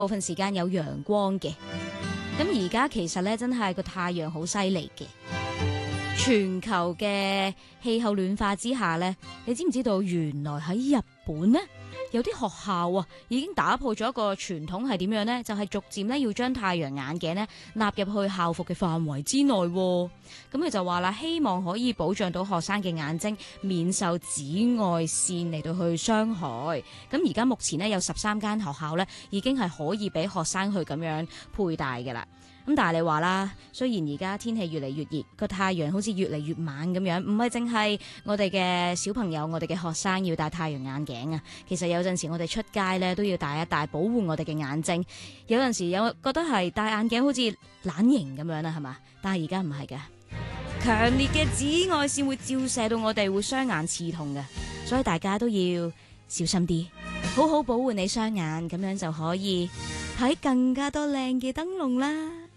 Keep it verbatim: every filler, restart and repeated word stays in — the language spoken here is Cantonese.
部分時間有陽光嘅。咁而家其實咧，真係個太陽好犀利嘅。全球嘅氣候暖化之下咧，你知唔知道原來喺日本呢，有啲學校啊已經打破咗一個傳統，係點樣呢？就係、是、逐漸咧要將太陽眼鏡咧納入去校服嘅範圍之內。咁佢就話啦，希望可以保障到學生嘅眼睛免受紫外線嚟到去傷害。咁而家目前呢，有十三間學校咧已經係可以俾學生去咁樣佩戴㗎啦。咁但係你話啦，雖然而家天氣越嚟越熱，個太陽好似越嚟越猛咁樣，唔係淨係我哋嘅小朋友、我哋嘅學生要戴太陽眼鏡啊。其實有陣時我哋出街咧都要戴一戴，保護我哋嘅眼睛。有陣時有覺得係戴眼鏡好似懶型咁樣啦，係嘛？但係而家唔係嘅，強烈嘅紫外線會照射到我哋，會雙眼刺痛嘅，所以大家都要小心啲，好好保護你雙眼，咁樣就可以睇更加多靚嘅燈籠啦。